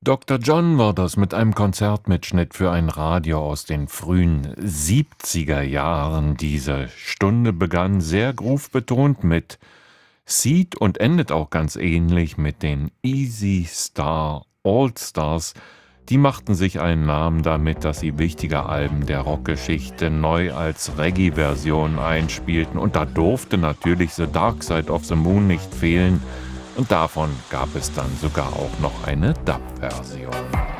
Dr. John war das mit einem Konzertmitschnitt für ein Radio aus den frühen 70er Jahren. Diese Stunde begann sehr groove-betont mit Seed und endet auch ganz ähnlich mit den Easy Star All-Stars. Die machten sich einen Namen damit, dass sie wichtige Alben der Rockgeschichte neu als Reggae-Version einspielten. Und da durfte natürlich The Dark Side of the Moon nicht fehlen. Und davon gab es dann sogar auch noch eine Dub-Version.